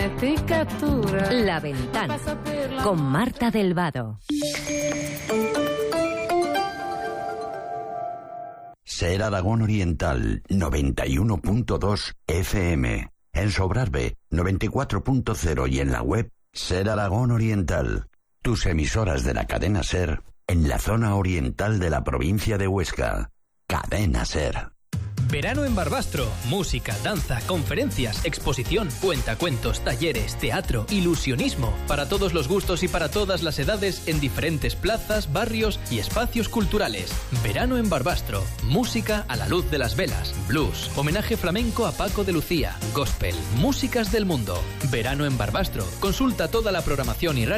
dimenticatura. La Ventana, con Marta del Vado. Ser Aragón Oriental, 91.2 FM. En Sobrarbe, 94.0 y en la web Ser Aragón Oriental. Tus emisoras de la cadena Ser en la zona oriental de la provincia de Huesca. Cadena Ser. Verano en Barbastro. Música, danza, conferencias, exposición, cuentacuentos, talleres, teatro, ilusionismo. Para todos los gustos y para todas las edades en diferentes plazas, barrios y espacios culturales. Verano en Barbastro. Música a la luz de las velas. Blues. Homenaje flamenco a Paco de Lucía. Gospel. Músicas del mundo. Verano en Barbastro. Consulta toda la programación y